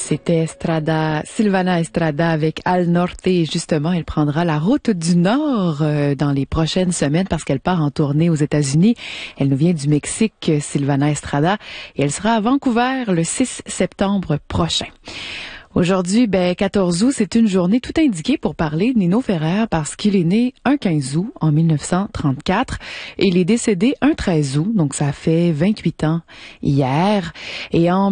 C'était Sylvana Estrada avec Al Norte. Et justement, elle prendra la route du Nord dans les prochaines semaines parce qu'elle part en tournée aux États-Unis. Elle nous vient du Mexique, Sylvana Estrada, et elle sera à Vancouver le 6 septembre prochain. Aujourd'hui, 14 août, c'est une journée tout indiquée pour parler de Nino Ferrer parce qu'il est né un 15 août en 1934 et il est décédé un 13 août, donc ça fait 28 ans hier. Et en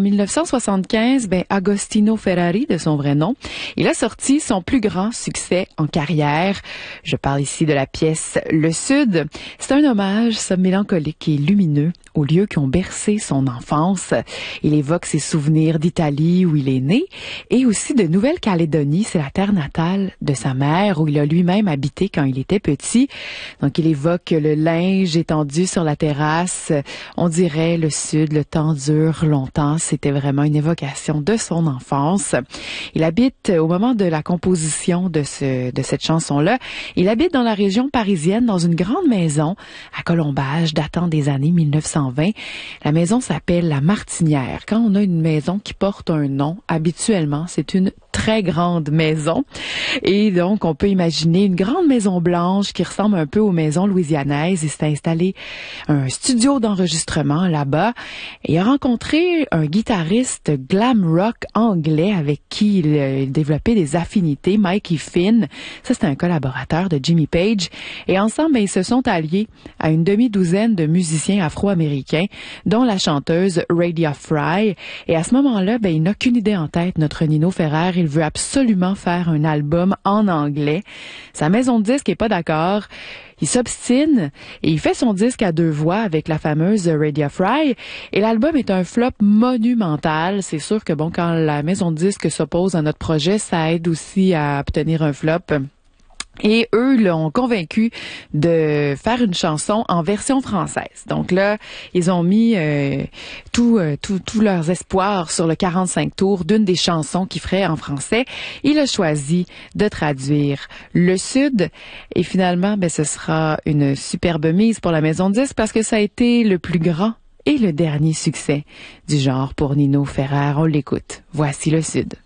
1975, Agostino Ferrari, de son vrai nom, il a sorti son plus grand succès en carrière. Je parle ici de la pièce Le Sud. C'est un hommage, ça, mélancolique et lumineux aux lieux qui ont bercé son enfance. Il évoque ses souvenirs d'Italie où il est né et aussi de Nouvelle-Calédonie, c'est la terre natale de sa mère où il a lui-même habité quand il était petit. Donc il évoque le linge étendu sur la terrasse. On dirait le Sud, le temps dure longtemps. C'était vraiment une évocation de son enfance. Il habite, au moment de la composition de cette chanson-là, il habite dans la région parisienne dans une grande maison à Colombage datant des années 1920. La maison s'appelle La Martinière. Quand on a une maison qui porte un nom, habituellement, c'est une très grande maison. Et donc, on peut imaginer une grande maison blanche qui ressemble un peu aux maisons louisianaises. Il s'est installé un studio d'enregistrement là-bas. Et il a rencontré un guitariste glam rock anglais avec qui il développait des affinités, Mikey Finn. Ça, c'était un collaborateur de Jimmy Page. Et ensemble, ils se sont alliés à une demi-douzaine de musiciens afro-américains, dont la chanteuse Radia Fry. Et à ce moment-là, il n'a qu'une idée en tête, notre Nino Ferrer. Il veut absolument faire un album en anglais. Sa maison de disques est pas d'accord. Il s'obstine et il fait son disque à deux voix avec la fameuse Radia Fry. Et l'album est un flop monumental. C'est sûr que quand la maison de disques s'oppose à notre projet, ça aide aussi à obtenir un flop. Et eux l'ont convaincu de faire une chanson en version française. Donc là, ils ont mis tous leurs espoirs sur le 45 tours d'une des chansons qu'il ferait en français. Il a choisi de traduire Le Sud. Et finalement, ce sera une superbe mise pour la maison de disques parce que ça a été le plus grand et le dernier succès du genre pour Nino Ferrer. On l'écoute. Voici Le Sud.